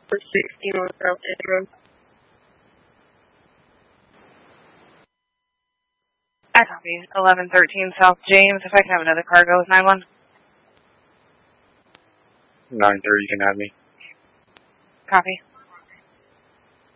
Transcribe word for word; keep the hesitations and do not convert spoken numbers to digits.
sixteen North South Edge Road. I copy. eleven thirteen South James. If I can have another car go with nine one. nine thirty, you can have me. Copy.